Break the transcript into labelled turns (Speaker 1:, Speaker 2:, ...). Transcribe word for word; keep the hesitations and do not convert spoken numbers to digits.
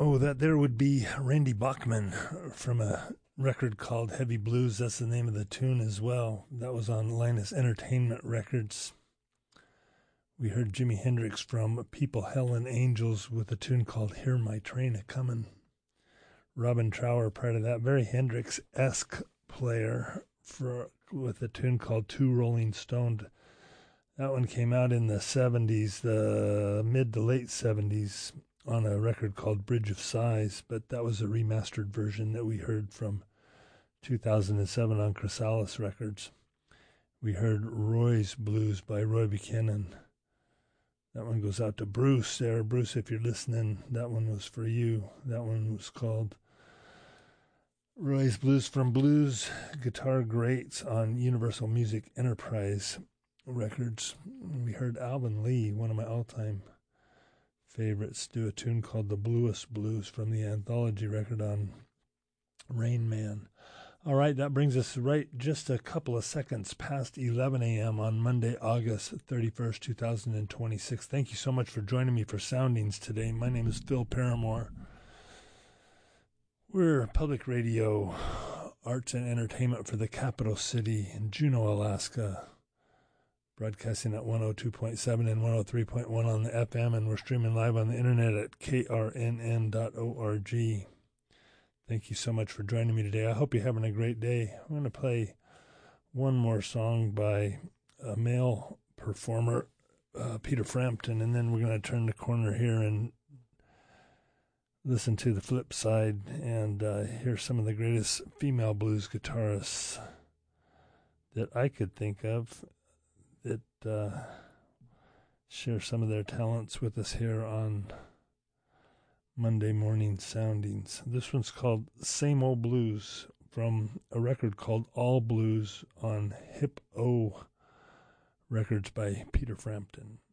Speaker 1: Oh, that there would be Randy Bachman from a record called Heavy Blues. That's the name of the tune as well. That was on Linus Entertainment Records. We heard Jimi Hendrix from People, Hell, and Angels with a tune called Hear My Train A-Comin'. Robin Trower, prior to that, very Hendrix-esque player for with a tune called Two Rolling Stoned. That one came out in the seventies, the mid to late seventies, on a record called Bridge of Sighs, but that was a remastered version that we heard from two thousand seven on Chrysalis Records. We heard Roy's Blues by Roy Buchanan. That one goes out to Bruce there. Bruce, if you're listening, that one was for you. That one was called Roy's Blues from Blues Guitar Greats on Universal Music Enterprise Records. We heard Alvin Lee, one of my all-time favorites, do a tune called The Bluest Blues from the anthology record on Rain Man. All right, that brings us right just a couple of seconds past eleven a.m. on Monday, August thirty-first, two thousand twenty-six. Thank you so much for joining me for Soundings today. My name is Phil Paramore. We're public radio, arts and entertainment for the capital city in Juneau, Alaska. Broadcasting at one oh two point seven and one oh three point one on the F M, and we're streaming live on the internet at k r n n dot org. Thank you so much for joining me today. I hope you're having a great day. I'm going to play one more song by a male performer, uh, Peter Frampton, and then we're going to turn the corner here and listen to the flip side and uh, hear some of the greatest female blues guitarists that I could think of that uh, share some of their talents with us here on Monday Morning Soundings. This one's called Same Old Blues from a record called All Blues on Hip O Records by Peter Frampton.